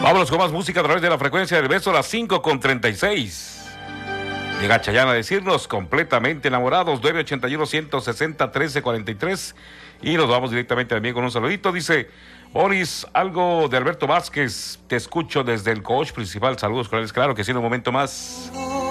Vámonos con más música a través de la frecuencia del beso, las 5:36. Llega Chayanne a decirnos completamente enamorados, 981-160-1343. Y nos vamos directamente también con un saludito. Dice Boris, algo de Alberto Vázquez. Te escucho desde el coach principal. Saludos cordiales. Claro que sí, en un momento más.